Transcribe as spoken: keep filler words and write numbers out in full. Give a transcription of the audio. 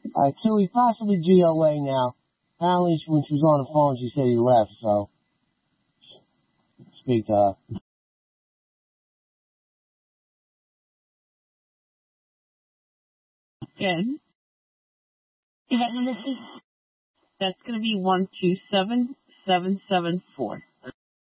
All right, Chewy, possibly G O A now. Apparently, when she was on the phone, she said he left, so speak to her. Good. Is that number, please? That's going to be one two seven seven seven four.